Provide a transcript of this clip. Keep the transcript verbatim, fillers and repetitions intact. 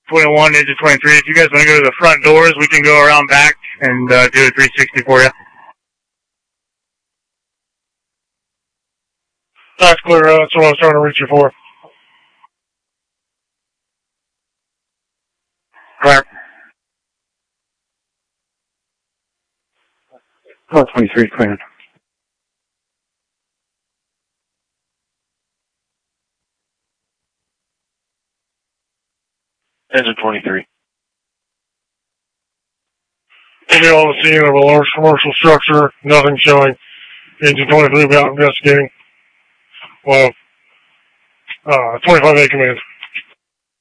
twenty-one, Ninja twenty-three. If you guys want to go to the front doors, we can go around back and uh, do a three sixty for you. That's clear. Uh, that's what I was trying to reach you for. Clear. Oh, twenty-three, clear. Engine twenty-three. We'll be on the scene of a large commercial structure. Nothing showing. Engine twenty-three will be out investigating. Well, uh, twenty-five A command.